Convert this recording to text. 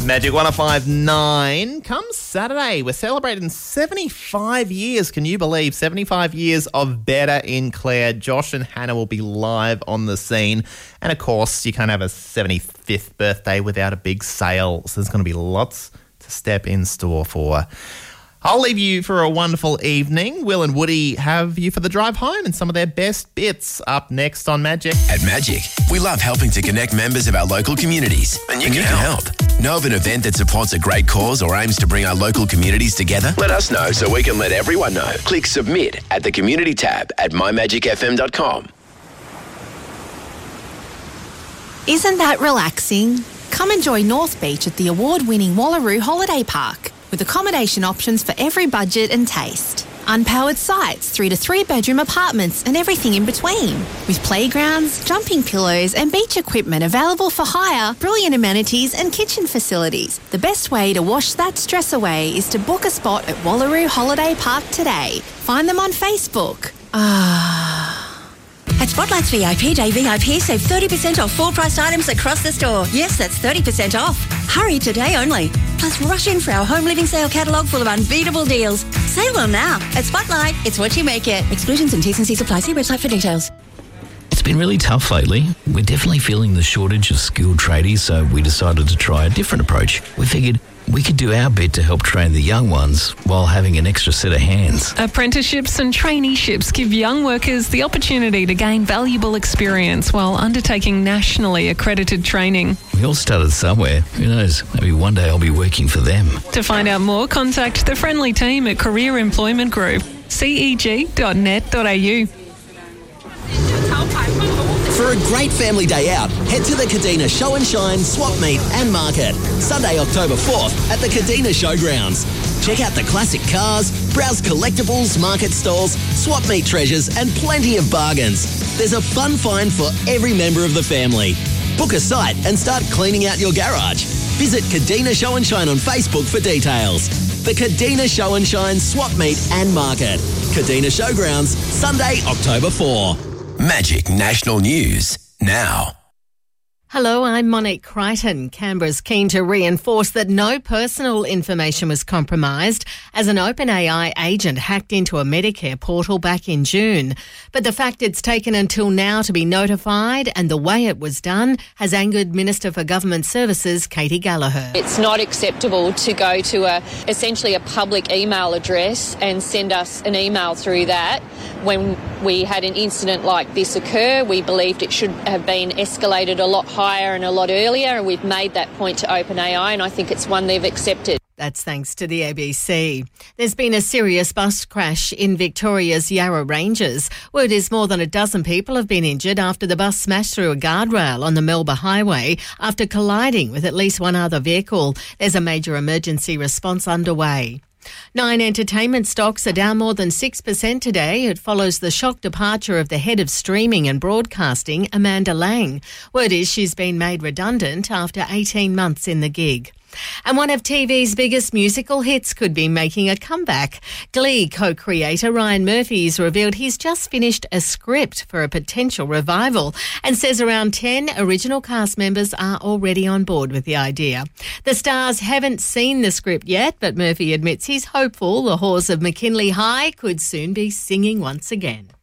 Magic 105.9 comes Saturday. We're celebrating 75 years. Can you believe 75 years of Better in Clare? Josh and Hannah will be live on the scene. And of course, you can't have a 75th birthday without a big sale. So there's going to be lots to step in store for. I'll leave you for a wonderful evening. Will and Woody have you for the drive home and some of their best bits up next on Magic. At Magic, we love helping to connect members of our local communities. And you can help. Know of an event that supports a great cause or aims to bring our local communities together? Let us know so we can let everyone know. Click submit at the community tab at mymagicfm.com. Isn't that relaxing? Come enjoy North Beach at the award-winning Wallaroo Holiday Park, with accommodation options for every budget and taste. Unpowered sites, 3 to 3 bedroom apartments and everything in between. With playgrounds, jumping pillows and beach equipment available for hire, brilliant amenities and kitchen facilities. The best way to wash that stress away is to book a spot at Wallaroo Holiday Park today. Find them on Facebook. At Spotlight's VIP Day VIP, save 30% off full-priced items across the store. Yes, that's 30% off. Hurry, today only. Plus, rush in for our home living sale catalogue full of unbeatable deals. Save them now. At Spotlight, it's what you make it. Exclusions and T's and C's apply. See website for details. It's been really tough lately. We're definitely feeling the shortage of skilled tradies, so we decided to try a different approach. We figured we could do our bit to help train the young ones while having an extra set of hands. Apprenticeships and traineeships give young workers the opportunity to gain valuable experience while undertaking nationally accredited training. We all started somewhere. Who knows? Maybe one day I'll be working for them. To find out more, contact the friendly team at Career Employment Group, ceg.net.au. For a great family day out, head to the Kadina Show and Shine, Swap Meet and Market. Sunday, October 4th at the Kadina Showgrounds. Check out the classic cars, browse collectibles, market stalls, swap meet treasures and plenty of bargains. There's a fun find for every member of the family. Book a site and start cleaning out your garage. Visit Kadina Show and Shine on Facebook for details. The Kadina Show and Shine, Swap Meet and Market. Kadina Showgrounds, Sunday, October 4. Magic National News now. Hello, I'm Monique Crichton. Canberra's keen to reinforce that no personal information was compromised as an OpenAI agent hacked into a Medicare portal back in June. But the fact it's taken until now to be notified and the way it was done has angered Minister for Government Services, Katie Gallagher. It's not acceptable to go to essentially a public email address and send us an email through that. When we had an incident like this occur, we believed it should have been escalated a lot higher and a lot earlier, and we've made that point to OpenAI, and I think it's one they've accepted. That's thanks to the ABC. There's been a serious bus crash in Victoria's Yarra Ranges. Word is more than a dozen people have been injured after the bus smashed through a guardrail on the Melba Highway after colliding with at least one other vehicle. There's a major emergency response underway. 9 entertainment stocks are down more than 6% today. It follows the shock departure of the head of streaming and broadcasting, Amanda Lang. Word is she's been made redundant after 18 months in the gig. And one of TV's biggest musical hits could be making a comeback. Glee co-creator Ryan Murphy's revealed he's just finished a script for a potential revival and says around 10 original cast members are already on board with the idea. The stars haven't seen the script yet, but Murphy admits he's hopeful the halls of McKinley High could soon be singing once again.